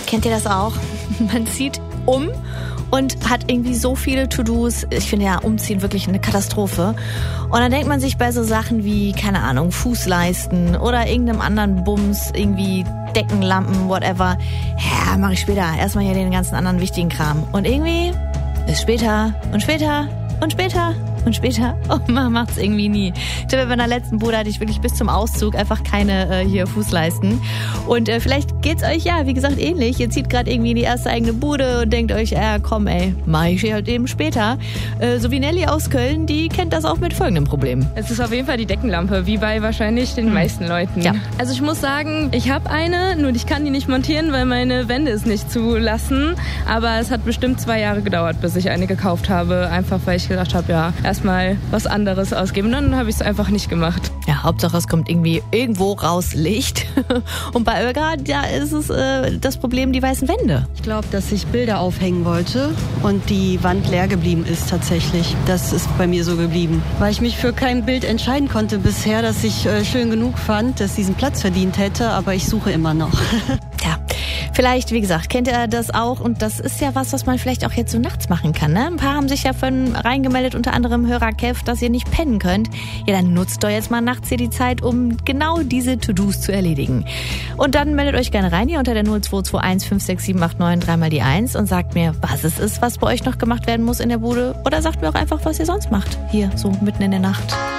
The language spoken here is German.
Kennt ihr das auch? Man zieht um und hat irgendwie so viele To-Dos. Ich finde ja Umziehen wirklich eine Katastrophe. Und dann denkt man sich bei so Sachen wie, keine Ahnung, Fußleisten oder irgendeinem anderen Bums, irgendwie Deckenlampen, whatever. Ja, mache ich später. Erstmal hier den ganzen anderen wichtigen Kram. Und irgendwie ist später und später und später und später. Und man macht's irgendwie nie. Ich glaube, bei meiner letzten Bude hatte ich wirklich bis zum Auszug einfach keine hier Fußleisten. Und vielleicht geht's euch ja, wie gesagt, ähnlich. Ihr zieht gerade irgendwie in die erste eigene Bude und denkt euch, komm ey, mach ich halt eben später. So wie Nelly aus Köln, die kennt das auch mit folgendem Problem. Es ist auf jeden Fall die Deckenlampe, wie bei wahrscheinlich den meisten Leuten. Ja. Also ich muss sagen, ich habe eine, nur ich kann die nicht montieren, weil meine Wände es nicht zulassen. Aber es hat bestimmt 2 Jahre gedauert, bis ich eine gekauft habe. Einfach weil ich gedacht habe, ja, erstmal was anderes ausgeben. Und dann habe ich es einfach nicht gemacht. Ja, Hauptsache es kommt irgendwie irgendwo raus Licht. Und bei Olga, da ist es das Problem, die weißen Wände. Ich glaube, dass ich Bilder aufhängen wollte und die Wand leer geblieben ist tatsächlich. Das ist bei mir so geblieben. Weil ich mich für kein Bild entscheiden konnte bisher, das ich schön genug fand, dass diesen Platz verdient hätte, aber ich suche immer noch. Ja, vielleicht, wie gesagt, kennt ihr das auch und das ist ja was man vielleicht auch jetzt so nachts machen kann, ne? Ein paar haben sich ja von reingemeldet, unter anderem Hörer Kev, dass ihr nicht pennen könnt. Ja, dann nutzt doch jetzt mal nachts hier die Zeit, um genau diese To-Dos zu erledigen. Und dann meldet euch gerne rein hier unter der 0221 56789 dreimal die 1 und sagt mir, was es ist, was bei euch noch gemacht werden muss in der Bude oder sagt mir auch einfach, was ihr sonst macht, hier so mitten in der Nacht.